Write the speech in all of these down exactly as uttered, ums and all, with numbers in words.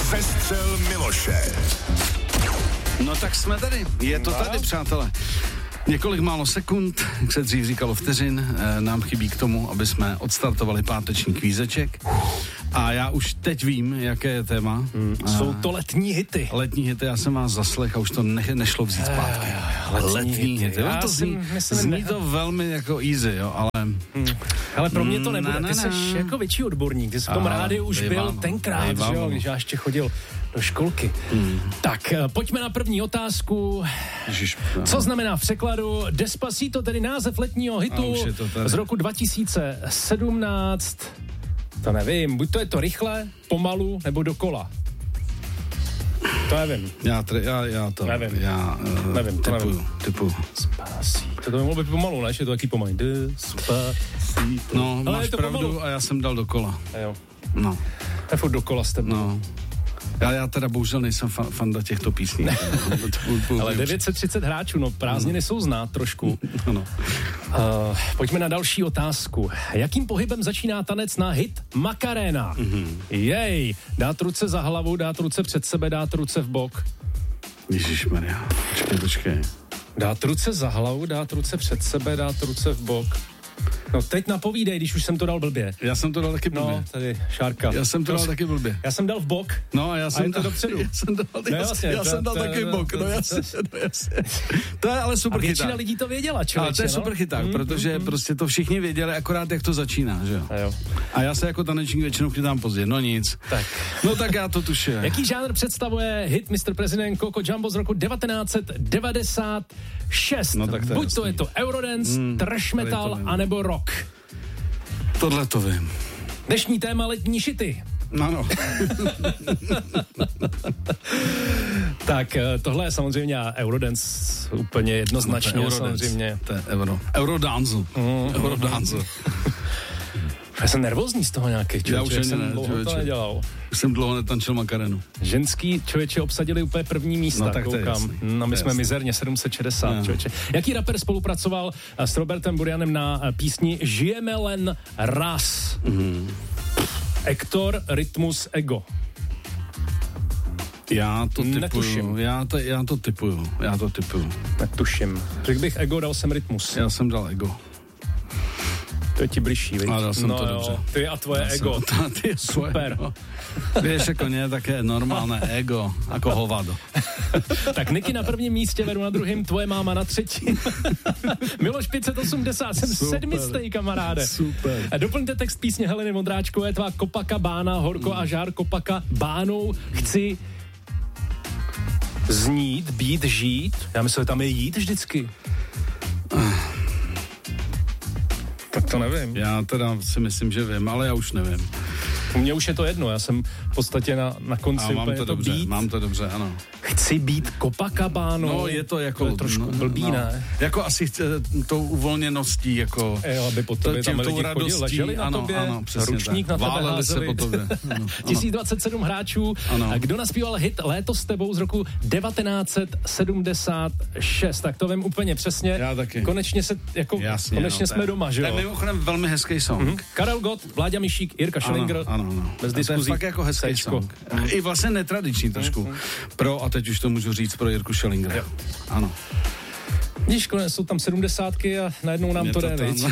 Přestřel Miloše. No tak jsme tady, je to tady, přátelé. Několik málo sekund, jak se dřív říkalo vteřin, nám chybí k tomu, aby jsme odstartovali páteční kvízeček. A já už teď vím, jaké je téma. Hmm, jsou to letní hity. Letní hity, já jsem vás zaslech a už to ne, nešlo vzít zpátky. Letní, letní hity. Já to zní, myslím, zní to velmi jako easy, jo, ale... Hmm. Ale pro mě to nebude, ty jsi jako větší odborník, ty jsi v tom rádiu už byl tenkrát, že jo, když já ještě chodil do školky. Hmm. Tak, pojďme na první otázku. Ježiš, co znamená v překladu Despacito, tedy název letního hitu z roku dva tisíce sedmnáct? To nevím, buď to je to rychle, pomalu, nebo dokola. To nevím. Já, tr- já, já to nevím. Já uh, nevím, to typuju, nevím. typuju. Despacito. To by mohlo být pomalu, ne? Je to taky pomalý. Despacito. No, ale máš pravdu pomalu. A já jsem dal dokola. A jo. No. Je furt dokola s tebou. No. Já, já teda bohužel nejsem fa- fanda těchto písní. Ale devět set třicet hráčů, no prázdniny no. jsou znát trošku. Ano. Uh, pojďme na další otázku. Jakým pohybem začíná tanec na hit Macarena? Mm-hmm. Jej, dát ruce za hlavu, dát ruce před sebe, dát ruce v bok. Ježišmarja, počkej, počkej. Dát ruce za hlavu, dát ruce před sebe, dát ruce v bok. No teď napovídej, když už jsem to dal blbě. Já jsem to dal taky blbě. No, tady Šárka. Já jsem to dal taky blbě. Já jsem dal v bok. No a já jsem a to dopředu. Já jsem dal, no, já, jasně, já to, jsem dal to, taky v bok. No jasně, no jasně. To je ale super chyták. A většina chyták. lidí to věděla, člověče. Ale to je no? super chyták, mm, protože mm, prostě to všichni věděli, akorát jak to začíná, že jo. A, jo. A já se jako tanečník většinou chytám pozdě, no nic. Tak. No tak já to tuším. Jaký žánr představuje hit mister President Coco Jumbo z roku devatenáct set devadesát šest? No, tak to Buď jasný. to je to Eurodance, mm, thrash metal, anebo rock. Tohle to vím. Dnešní téma letní šity. Ano. Tak tohle je samozřejmě Eurodance úplně jednoznačně, no, to samozřejmě. To je Euro. Eurodance. Mm, Eurodance. Já jsem nervózní z toho nějakých člověče. Já už ani jsem ne, dlouho člověče. to nedělal. Už jsem dlouho netančil Macarenu. Ženský člověče obsadili úplně první místa, no, tak to koukám. No, my jsme jasný. Mizerně sedm set šedesát, no. Člověče. Jaký rapper spolupracoval s Robertem Burianem na písni Žijeme len raz? Mm. Hector, Rytmus, Ego. Já to typuju. Netuším. Já to, já to typuju. Já to typuju. Netuším. Řekl bych Ego, dal jsem Rytmus. Já jsem dal Ego. To je ti bližší, viď? A dal jsem no to jo, dobře. Ty a tvoje já ego. Jsem, ty super. Víš, jako nie, také normálne ego, jako hovado. Tak Niky na prvním místě, Veru na druhém, tvoje máma na třetím. Miloš pět set osmdesát, jsem sedmistej, kamaráde. Super. A doplňte text písně Heleny Vondráčkové, tvá kopaka bána, horko a žár kopaka bánou, chci znít, být, žít. Já myslím, že tam je jít vždycky. Tak to nevím. Já teda si myslím, že vím, ale já už nevím. U mě už je to jedno, já jsem v podstatě na, na konci a mám to, to dobře, být. mám to dobře, ano. Chci být Copacabánou. No, je to jako... To je trošku no, blbý, no, ne? Jako asi chce, tou uvolněností, jako... Jo, aby po tobě tam lidi chodili, leželi na ano, tobě, ano, ručník tak. na tebe Váleli házeli. se po tobě. Ano, tisíc dvacet sedm hráčů. Ano. A kdo naspíval hit Léto s tebou z roku devatenáct set sedmdesát šest? Tak to vím úplně přesně. Já taky. Konečně se, jako, Jasně, konečně no, jsme je, doma, že jo? To je mimochodem velmi hezký song. Mm-hmm. Karel Gott, Vláďa Mišík, Jirka Schillinger. Ano, ano, ano. Bez to je diskuzí. fakt jako hezký Sečko. song. I vlastně netradiční trošku. Mm-hmm. Pro, a teď už to můžu říct, pro Jirku Schillingera. Ano. Víš, jsou tam sedmdesátky a najednou nám Mě to to jde, tam... viď?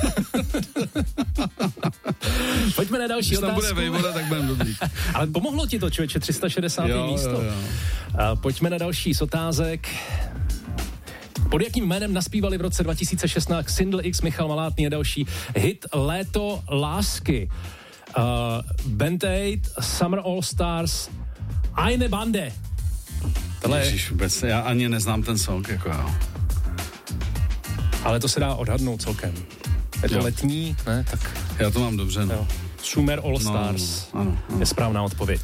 Pojďme na další Když otázku. tam bude vejvoda, tak budeme dobrý. Ale pomohlo ti to, člověče, tři sta šedesát jo, místo. Jo, jo. A pojďme na další z otázek. Pod jakým jménem naspívali v roce dva tisíce šestnáct Single X, Michal Malátný a další hit Léto lásky? Uh, Band Aid, Summer All Stars, Eine Bande. Tohle Ježiš, vůbec, já ani neznám ten song, jako jo. Ale to se dá odhadnout celkem. Je to jo. letní, ne? Tak já to mám dobře, no. Jo. Summer All Stars no, ano, ano. je správná odpověď.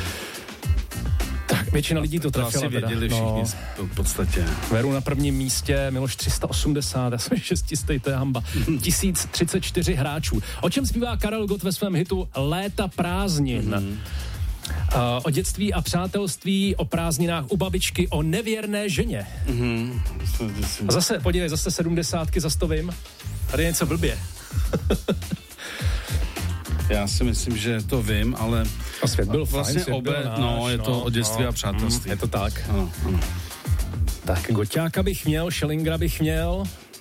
Tak, většina lidí to trafila. To asi věděli teda. všichni no. v podstatě. Veru na prvním místě, Miloš tři sta osmdesát, já jsem šestistej, to je hamba. tisíc třicet čtyři hráčů. O čem zpívá Karel Gott ve svém hitu Léta prázdnin? Mm-hmm. Uh, o dětství a přátelství, o prázdninách u babičky, o nevěrné ženě. Mm-hmm. A zase, podívej, zase sedmdesátky, zase to vím. Tady je něco blbě. Já si myslím, že to vím, ale... A svět byl vlastně fajn, svět obě, byl náš, no, je to no, o dětství no, a přátelství. Mm, je to tak. Ano, ano. Tak, Goťáka bych měl, Schillingera bych měl.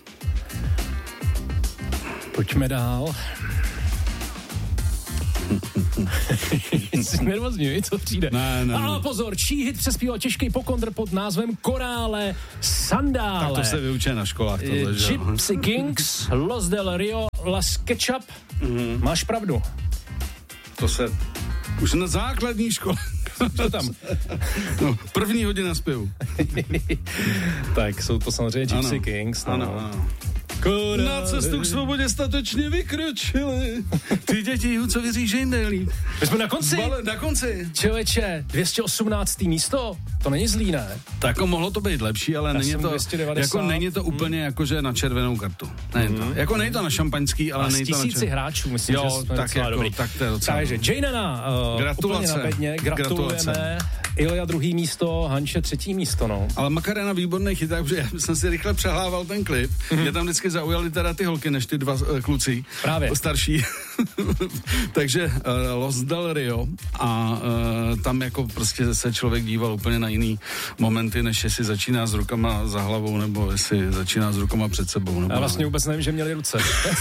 Pojďme dál. Jsi nervózní, co přijde? Ne, ne, A ne. pozor, čí hit přespíval těžký pokondr pod názvem Korále Sandále. Tak to se vyučuje na školách. Tohle, že jo? Gypsy Kings, Los del Rio, Las Ketchup. Mm-hmm. Máš pravdu. To se... Už na základní škole. Co tam? No, první hodina zpěvu. Tak jsou to samozřejmě Gypsy Ano. Kings. No. Ano, ano. Na cestu k svobodě statečně vykročili. Ty děti, co věří, že jim jde líp. My jsme na konci. Bale, na konci. Člověče, dvě stě osmnácté místo? To není zlý, ne? Tak jako mohlo to být lepší, ale Já není jsem to, dvě stě devadesát. jako není to úplně hmm. jako, že na červenou kartu. Není to. Jako není to na šampaňský, ale A z není to na tisíci červenou. hráčů, myslím, Jo, že jsme tak docela jako, dobrý. tak to je docela. Takže Jaynana, uh, Gratulace. úplně na bedně, gratulujeme. Gratulace. Ilja druhý místo, Hanče třetí místo, no. Ale Makarena výborný chyták, protože já jsem si rychle přehlával ten klip. Mm-hmm. Mě tam vždycky zaujaly teda ty holky, než ty dva uh, kluci. Právě. Starší. Takže uh, Los del Rio a uh, tam jako prostě se člověk díval úplně na jiný momenty, než jestli začíná s rukama za hlavou, nebo jestli začíná s rukama před sebou. Nebo Já vlastně vůbec nevím, že měli ruce.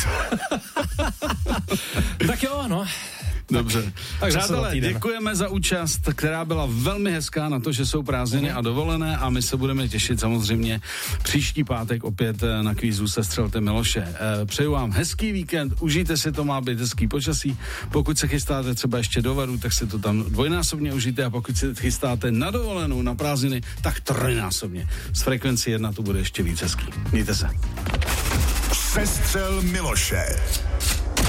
Tak jo, no. Dobře. Tak Přátelé, děkujeme za účast, která byla velmi hezká na to, že jsou prázdniny mm. a dovolené a my se budeme těšit samozřejmě příští pátek opět na kvízu Sestřelte Miloše. Přeju vám hezký víkend, užijte si to, má být hezký počasí. Pokud se chystáte třeba ještě do Varu, tak si to tam dvojnásobně užijte a pokud se chystáte na dovolenou, na prázdniny, tak trojnásobně. Z frekvenci jedna to bude ještě víc hezký. Mějte se. Sestřel Miloše.